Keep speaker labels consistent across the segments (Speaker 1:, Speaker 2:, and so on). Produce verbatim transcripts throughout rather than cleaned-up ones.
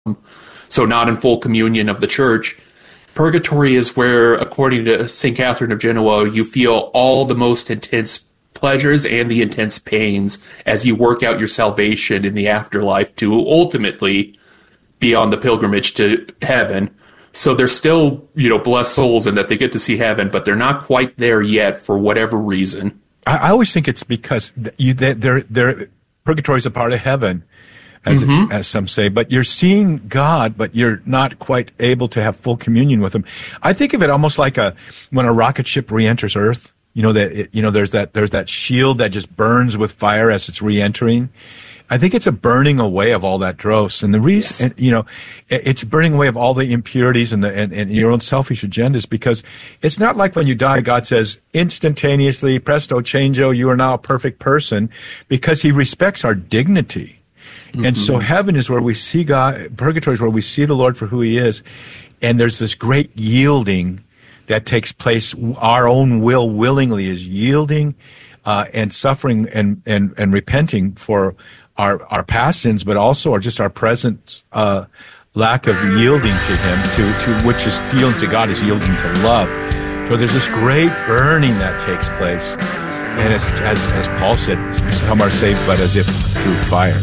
Speaker 1: so not in full communion of the church. Purgatory is where, according to Saint Catherine of Genoa, you feel all the most intense pleasures and the intense pains as you work out your salvation in the afterlife to ultimately be on the pilgrimage to heaven. So they're still, you know, blessed souls in that they get to see heaven, but they're not quite there yet for whatever reason.
Speaker 2: I, I always think it's because you, they're, they're, purgatory is a part of heaven, as
Speaker 1: Mm-hmm.
Speaker 2: it's, as some say, but you're seeing God, but you're not quite able to have full communion with Him. I think of it almost like a when a rocket ship re-enters Earth. You know that it, you know there's that there's that shield that just burns with fire as it's re-entering. I think it's a burning away of all that dross, and the reason,
Speaker 1: Yes.
Speaker 2: and, you know, it's burning away of all the impurities and the and, and your own selfish agendas. Because it's not like when you die, God says instantaneously, presto changeo, you are now a perfect person, because He respects our dignity. Mm-hmm. And so heaven is where we see God. Purgatory is where we see the Lord for who He is, and there's this great yielding that takes place. Our own will willingly is yielding uh, and suffering and and and repenting for Our, our past sins, but also are just our present uh, lack of yielding to Him, to, to which is yielding to God is yielding to love. So there's this great burning that takes place, and it's, as as Paul said, some are saved, but as if through fire.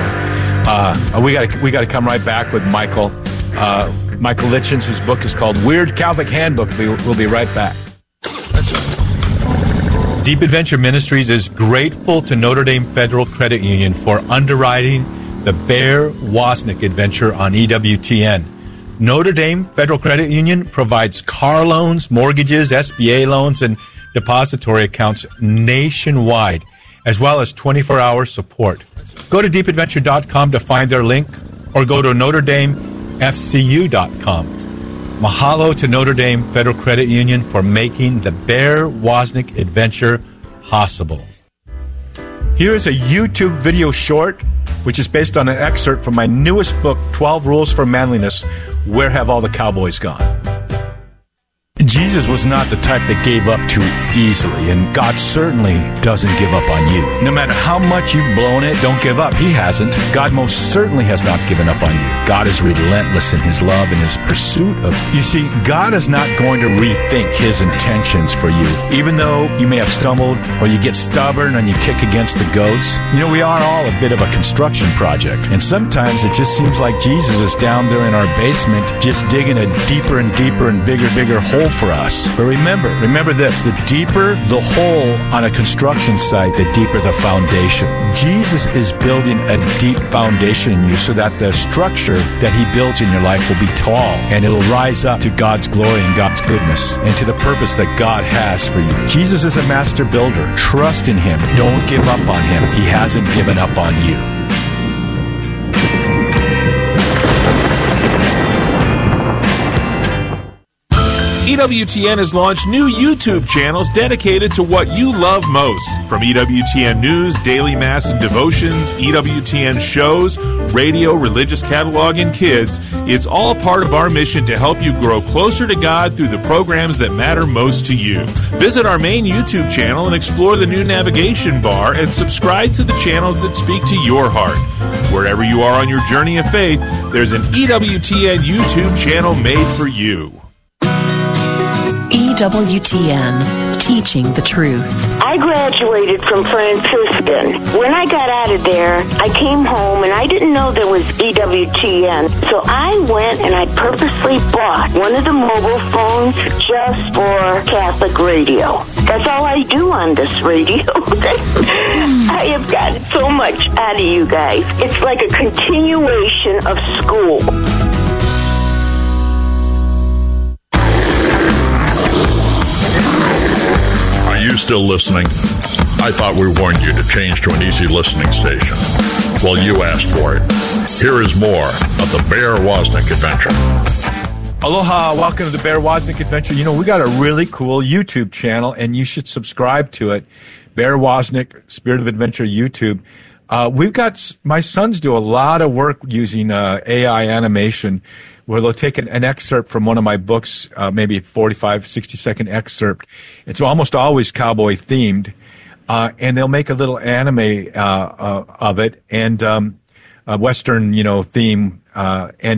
Speaker 2: Uh, we got we got to come right back with Michael uh, Michael Litchens, whose book is called Weird Catholic Handbook. We, we'll be right back. That's right. Deep Adventure Ministries is grateful to Notre Dame Federal Credit Union for underwriting the Bear Wozniak adventure on E W T N. Notre Dame Federal Credit Union provides car loans, mortgages, S B A loans, and depository accounts nationwide, as well as twenty-four hour support. Go to deep adventure dot com to find their link, or go to notre dame f c u dot com. Mahalo to Notre Dame Federal Credit Union for making the Bear Wozniak adventure possible. Here is a YouTube video short, which is based on an excerpt from my newest book, twelve Rules for Manliness, Where Have All the Cowboys Gone? Jesus was not the type that gave up too easily, and God certainly doesn't give up on you. No matter how much you've blown it, don't give up. He hasn't. God most certainly has not given up on you. God is relentless in His love and His pursuit of you. You see, God is not going to rethink His intentions for you. Even though you may have stumbled, or you get stubborn and you kick against the goats, you know, we are all a bit of a construction project. And sometimes it just seems like Jesus is down there in our basement, just digging a deeper and deeper and bigger, bigger hole for us. But remember, remember this, the deeper the hole on a construction site, the deeper the foundation. Jesus is building a deep foundation in you so that the structure that He builds in your life will be tall, and it'll rise up to God's glory and God's goodness and to the purpose that God has for you. Jesus is a master builder. Trust in Him. Don't give up on Him. He hasn't given up on you.
Speaker 3: E W T N has launched new YouTube channels dedicated to what you love most. From E W T N News, Daily Mass and Devotions, E W T N shows, radio, religious catalog, and kids, it's all part of our mission to help you grow closer to God through the programs that matter most to you. Visit our main YouTube channel and explore the new navigation bar, and subscribe to the channels that speak to your heart. Wherever you are on your journey of faith, there's an E W T N YouTube channel made for you.
Speaker 4: E W T N, teaching the truth.
Speaker 5: I graduated from Franciscan. When I got out of there, I came home and I didn't know there was E W T N. So I went and I purposely bought one of the mobile phones just for Catholic radio. That's all I do on this radio. I have gotten so much out of you guys. It's like a continuation of school.
Speaker 6: Are you still listening? I thought we warned you to change to an easy listening station. Well, you asked for it. Here is more of the Bear Wozniak Adventure.
Speaker 2: Aloha, welcome to the Bear Wozniak Adventure. You know, we got a really cool YouTube channel, and you should subscribe to it. Bear Wozniak, Spirit of Adventure YouTube. Uh, we've got, my sons do a lot of work using uh, A I animation, where they'll take an, an excerpt from one of my books, uh, maybe a forty-five, sixty second excerpt. It's almost always cowboy themed. Uh, and they'll make a little anime uh, uh, of it, and um, a Western, you know, theme uh, and